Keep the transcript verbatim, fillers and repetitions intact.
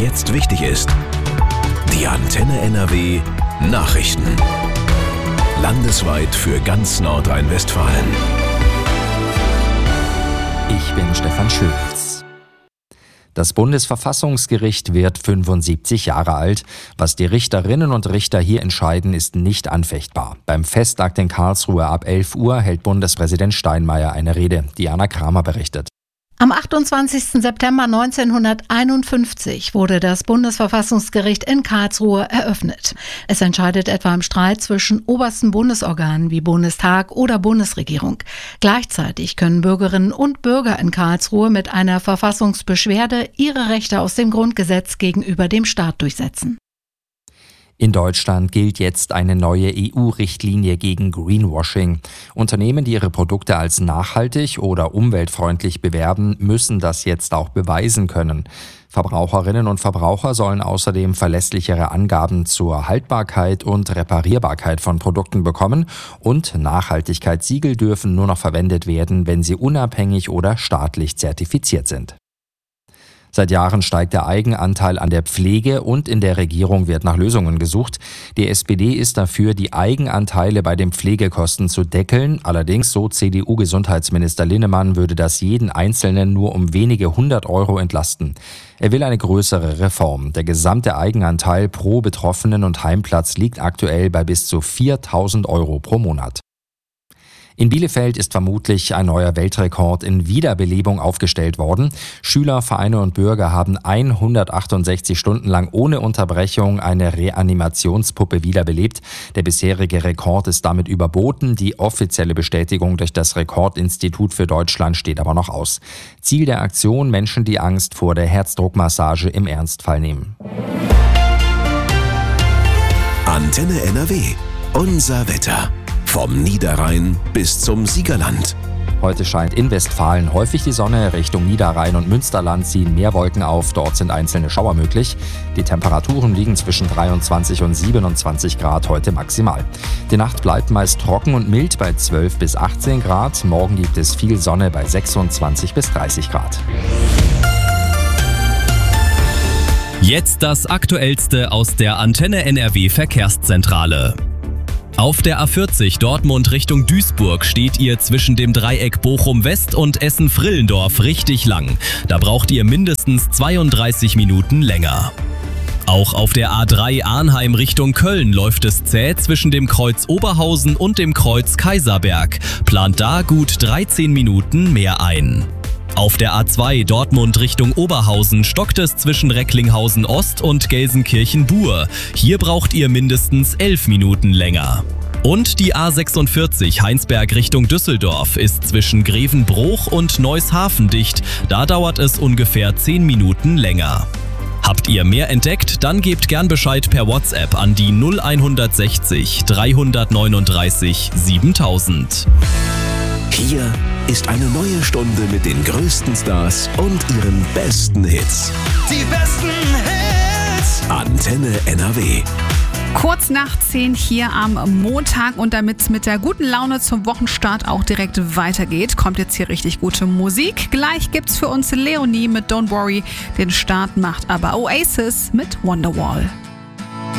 jetzt wichtig ist. Die Antenne N R W Nachrichten. Landesweit für ganz Nordrhein-Westfalen. Ich bin Stefan Schulz. Das Bundesverfassungsgericht wird fünfundsiebzig Jahre alt. Was die Richterinnen und Richter hier entscheiden, ist nicht anfechtbar. Beim Festakt in Karlsruhe ab elf Uhr hält Bundespräsident Steinmeier eine Rede. Diana Kramer berichtet. Am achtundzwanzigsten September neunzehnhunderteinundfünfzig wurde das Bundesverfassungsgericht in Karlsruhe eröffnet. Es entscheidet etwa im Streit zwischen obersten Bundesorganen wie Bundestag oder Bundesregierung. Gleichzeitig können Bürgerinnen und Bürger in Karlsruhe mit einer Verfassungsbeschwerde ihre Rechte aus dem Grundgesetz gegenüber dem Staat durchsetzen. In Deutschland gilt jetzt eine neue E U-Richtlinie gegen Greenwashing. Unternehmen, die ihre Produkte als nachhaltig oder umweltfreundlich bewerben, müssen das jetzt auch beweisen können. Verbraucherinnen und Verbraucher sollen außerdem verlässlichere Angaben zur Haltbarkeit und Reparierbarkeit von Produkten bekommen und Nachhaltigkeitssiegel dürfen nur noch verwendet werden, wenn sie unabhängig oder staatlich zertifiziert sind. Seit Jahren steigt der Eigenanteil an der Pflege und in der Regierung wird nach Lösungen gesucht. Die S P D ist dafür, die Eigenanteile bei den Pflegekosten zu deckeln. Allerdings, so C D U-Gesundheitsminister Linnemann, würde das jeden Einzelnen nur um wenige hundert Euro entlasten. Er will eine größere Reform. Der gesamte Eigenanteil pro Betroffenen und Heimplatz liegt aktuell bei bis zu viertausend Euro pro Monat. In Bielefeld ist vermutlich ein neuer Weltrekord in Wiederbelebung aufgestellt worden. Schüler, Vereine und Bürger haben hundertachtundsechzig Stunden lang ohne Unterbrechung eine Reanimationspuppe wiederbelebt. Der bisherige Rekord ist damit überboten. Die offizielle Bestätigung durch das Rekordinstitut für Deutschland steht aber noch aus. Ziel der Aktion: Menschen, die Angst vor der Herzdruckmassage im Ernstfall nehmen. Antenne N R W. Unser Wetter. Vom Niederrhein bis zum Siegerland. Heute scheint in Westfalen häufig die Sonne. Richtung Niederrhein und Münsterland ziehen mehr Wolken auf. Dort sind einzelne Schauer möglich. Die Temperaturen liegen zwischen dreiundzwanzig und siebenundzwanzig Grad heute maximal. Die Nacht bleibt meist trocken und mild bei zwölf bis achtzehn Grad. Morgen gibt es viel Sonne bei sechsundzwanzig bis dreißig Grad. Jetzt das Aktuellste aus der Antenne N R W Verkehrszentrale. Auf der A vierzig Dortmund Richtung Duisburg steht ihr zwischen dem Dreieck Bochum-West und Essen-Frillendorf richtig lang. Da braucht ihr mindestens zweiunddreißig Minuten länger. Auch auf der A drei Arnheim Richtung Köln läuft es zäh zwischen dem Kreuz Oberhausen und dem Kreuz Kaiserberg. Plant da gut dreizehn Minuten mehr ein. Auf der A zwei Dortmund Richtung Oberhausen stockt es zwischen Recklinghausen Ost und Gelsenkirchen-Buhr. Hier braucht ihr mindestens elf Minuten länger. Und die A sechsundvierzig Heinsberg Richtung Düsseldorf ist zwischen Grevenbruch und Neushafen dicht. Da dauert es ungefähr zehn Minuten länger. Habt ihr mehr entdeckt? Dann gebt gern Bescheid per WhatsApp an die null hundertsechzig dreihundertneununddreißig siebentausend. Hier ist eine neue Stunde mit den größten Stars und ihren besten Hits. Die besten Hits! Antenne N R W. Kurz nach zehn hier am Montag, und damit es mit der guten Laune zum Wochenstart auch direkt weitergeht, kommt jetzt hier richtig gute Musik. Gleich gibt's für uns Leonie mit Don't Worry. Den Start macht aber Oasis mit Wonderwall.